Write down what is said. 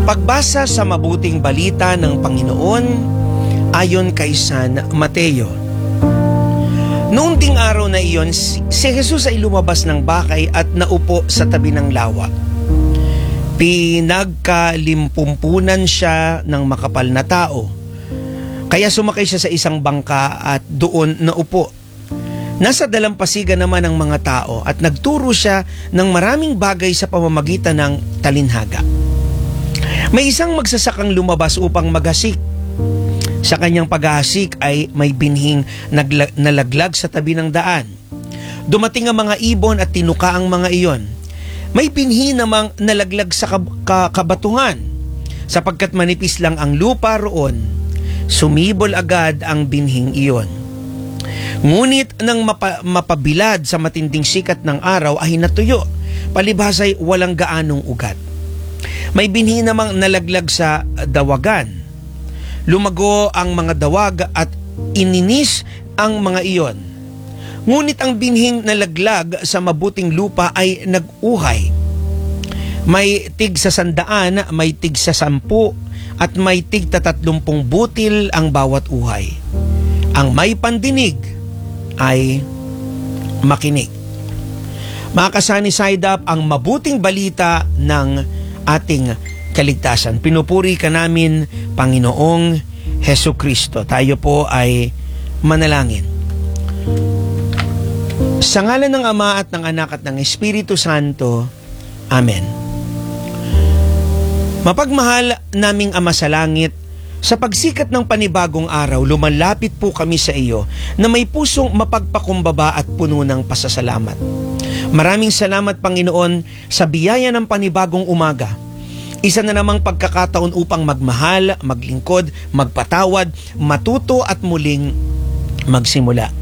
Pagbasa sa mabuting balita ng Panginoon ayon kay San Mateo. Noong ding araw na iyon, si Jesus ay lumabas ng bakay at naupo sa tabi ng lawa. Pinagkalimpumpunan siya ng makapal na tao. Kaya sumakay siya sa isang bangka at doon naupo. Nasa dalampasigan naman ang mga tao at nagturo siya ng maraming bagay sa pamamagitan ng talinhaga. May isang magsasakang lumabas upang maghasik. Sa kanyang paghahasik ay may binhing nalaglag sa tabi ng daan. Dumating ang mga ibon at tinuka ang mga iyon. May binhi namang nalaglag sa kabatuhan. Sapagkat manipis lang ang lupa roon, sumibol agad ang binhing iyon. Ngunit nang mapabilad sa matinding sikat ng araw ay natuyo, palibhasa'y walang gaanong ugat. May binhi namang nalaglag sa dawagan. Lumago ang mga dawag at ininis ang mga iyon. Ngunit ang binhing nalaglag sa mabuting lupa ay nag-uhay. May tig sa 100, may tig sa 10, at may tig 30 butil ang bawat uhay. Ang may pandinig ay makinig. Mga kasani-saydap, ang mabuting balita ng ating kaligtasan. Pinupuri ka namin, Panginoong Hesukristo. Tayo po ay manalangin. Sa ngalan ng Ama at ng Anak at ng Espiritu Santo. Amen. Mapagmahal naming Ama sa langit, sa pagsikat ng panibagong araw, lumalapit po kami sa iyo na may pusong mapagpakumbaba at puno ng pasasalamat. Maraming salamat, Panginoon, sa biyaya ng panibagong umaga. Isa na namang pagkakataon upang magmahal, maglingkod, magpatawad, matuto at muling magsimula.